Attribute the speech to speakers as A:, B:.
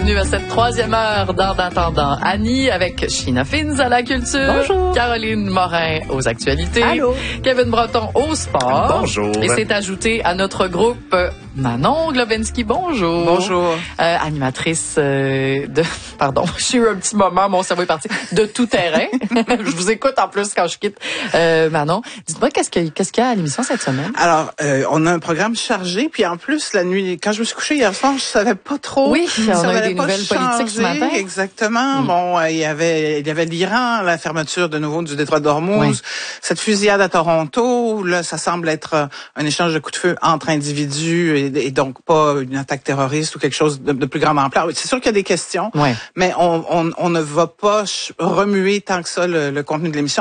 A: bienvenue à cette troisième heure d'Heure d'Attendant. Annie avec Sheena Fins à la culture.
B: Bonjour.
A: Caroline Morin aux actualités.
B: Allô.
A: Kevin Breton au sport.
C: Bonjour.
A: Et c'est ajouté à notre groupe Manon Globensky. Bonjour.
B: Bonjour.
A: Animatrice pardon, j'ai eu un petit moment, mon cerveau est parti, de tout terrain. Je vous écoute en plus quand je quitte. Manon, dites-moi, qu'est-ce qu'il y a à l'émission cette semaine?
B: Alors, on a un programme chargé, puis en plus, la nuit, quand je me suis couchée hier soir, je savais pas trop.
A: Oui, on
B: ça
A: a eu
B: allait
A: des
B: pas
A: nouvelles politiques ce matin.
B: Exactement. Bon, il y avait l'Iran, la fermeture de nouveau du détroit d'Ormuz,
A: Oui.
B: cette fusillade à Toronto, là, ça semble être un échange de coups de feu entre individus et donc pas une attaque terroriste ou quelque chose de plus grande ampleur. C'est sûr qu'il y a des questions,
A: Ouais.
B: mais on ne va pas remuer tant que ça le contenu de l'émission.